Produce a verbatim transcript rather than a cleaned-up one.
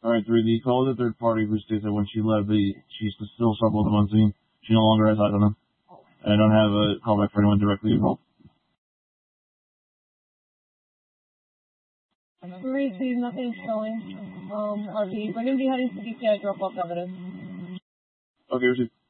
Alright, three, the call is a third party who states that when she left, the, she's still stuck with them on scene. She no longer has eyes on them. And I don't have a callback for anyone directly involved. Three, see, nothing's showing. Um, R P, we're going to be heading to D C I drop off evidence. Okay, received.